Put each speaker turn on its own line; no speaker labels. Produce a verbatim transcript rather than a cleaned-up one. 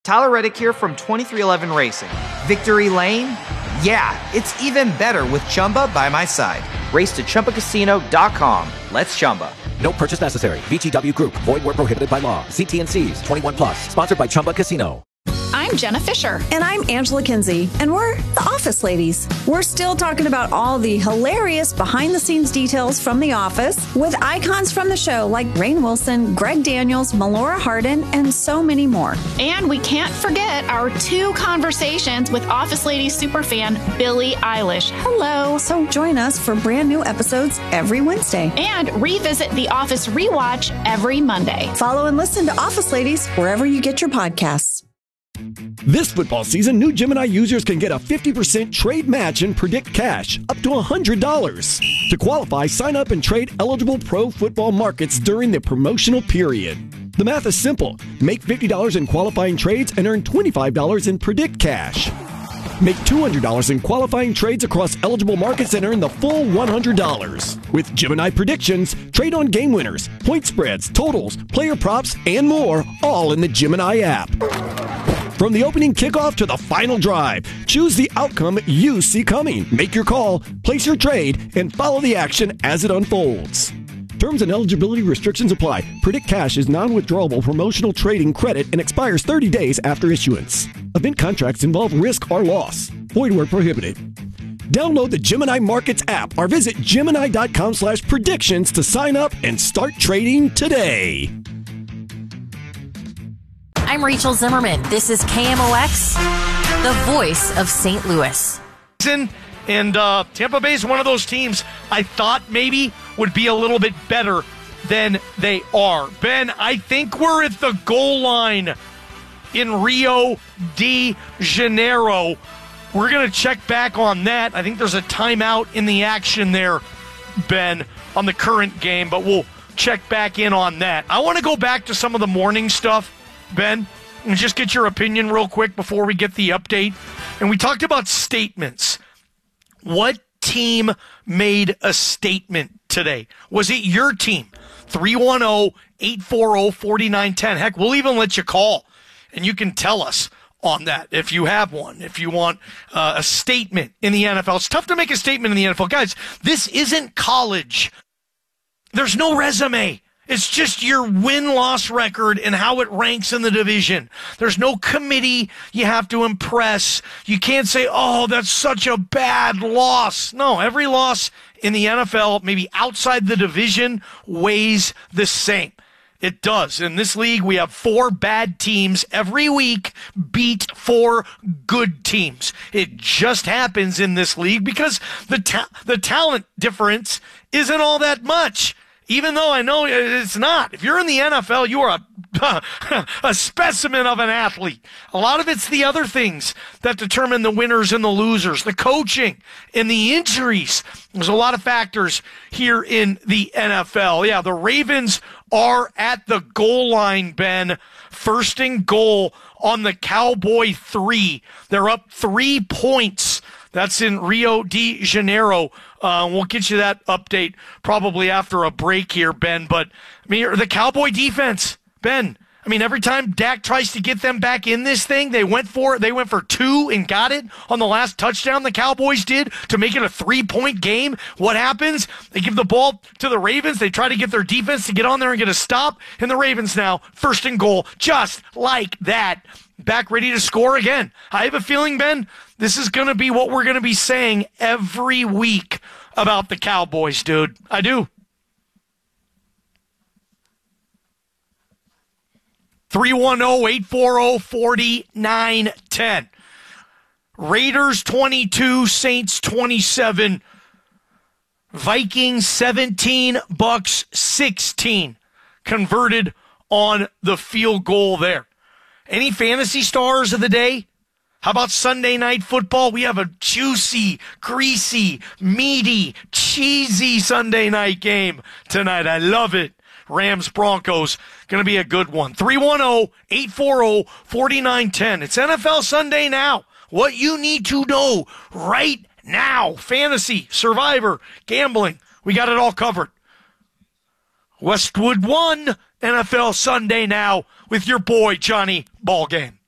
Tyler Reddick here from twenty-three eleven Racing. Victory Lane? Yeah, it's even better with Chumba by my side. Race to Chumba Casino dot com. Let's Chumba.
No purchase necessary. V G W Group. Void where prohibited by law. See T and C's. twenty-one plus. Sponsored by Chumba Casino.
I'm Jenna Fisher.
And I'm Angela Kinsey. And we're the Office Ladies. We're still talking about all the hilarious behind-the-scenes details from The Office with icons from the show like Rainn Wilson, Greg Daniels, Melora Hardin, and so many more.
And we can't forget our two conversations with Office Ladies superfan Billie Eilish. Hello.
So join us for brand new episodes every Wednesday.
And revisit The Office Rewatch every Monday.
Follow and listen to Office Ladies wherever you get your podcasts.
This football season, new Gemini users can get a fifty percent trade match and predict cash up to one hundred dollars. To qualify, sign up and trade eligible pro football markets during the promotional period. The math is simple. Make fifty dollars in qualifying trades and earn twenty-five dollars in predict cash. Make two hundred dollars in qualifying trades across eligible markets and earn the full one hundred dollars. With Gemini Predictions, trade on game winners, point spreads, totals, player props, and more, all in the Gemini app. From the opening kickoff to the final drive, choose the outcome you see coming. Make your call, place your trade, and follow the action as it unfolds. Terms and eligibility restrictions apply. Predict Cash is non-withdrawable promotional trading credit and expires thirty days after issuance. Event contracts involve risk or loss. Void where prohibited. Download the Gemini Markets app or visit Gemini.com slash predictions to sign up and start trading today.
I'm Rachel Zimmerman. This is K M O X, the voice of Saint Louis.
And uh, Tampa Bay is one of those teams I thought maybe would be a little bit better than they are. Ben, I think we're at the goal line in Rio de Janeiro. We're going to check back on that. I think there's a timeout in the action there, Ben, on the current game, but we'll check back in on that. I want to go back to some of the morning stuff, Ben, and just get your opinion real quick before we get the update. And we talked about statements. What team made a statement today? Was it your team? three one zero, eight four zero, four nine one zero. Heck, we'll even let you call, and you can tell us on that if you have one, if you want uh, a statement in the N F L. It's tough to make a statement in the N F L. Guys, this isn't college. There's no resume. It's just your win-loss record and how it ranks in the division. There's no committee you have to impress. You can't say, oh, that's such a bad loss. No, every loss in the N F L, maybe outside the division, weighs the same. It does. In this league, we have four bad teams every week beat four good teams. It just happens in this league because the ta- the talent difference isn't all that much. Even though I know it's not. If you're in the N F L, you are a, a specimen of an athlete. A lot of it's the other things that determine the winners and the losers, the coaching and the injuries. There's a lot of factors here in the N F L. Yeah, the Ravens are at the goal line, Ben. First and goal on the Cowboy three. They're up three points. That's in Rio de Janeiro. Uh, we'll get you that update probably after a break here, Ben. But, I mean, the Cowboy defense, Ben, I mean, every time Dak tries to get them back in this thing, they went for it. They went for two and got it on the last touchdown the Cowboys did to make it a three-point game. What happens? They give the ball to the Ravens. They try to get their defense to get on there and get a stop. And the Ravens now, first and goal, just like that. Back ready to score again. I have a feeling, Ben, this is going to be what we're going to be saying every week about the Cowboys, dude. I do. three one zero, eight four zero, four nine one zero. Raiders twenty-two, Saints twenty-seven. Vikings seventeen, Bucks sixteen. Converted on the field goal there. Any fantasy stars of the day? How about Sunday Night Football? We have a juicy, greasy, meaty, cheesy Sunday night game tonight. I love it. Rams Broncos, going to be a good one. three one zero, eight four zero, four nine one zero. It's N F L Sunday now. What you need to know right now. Fantasy, Survivor, gambling. We got it all covered. Westwood one, N F L Sunday now with your boy Johnny Ballgame.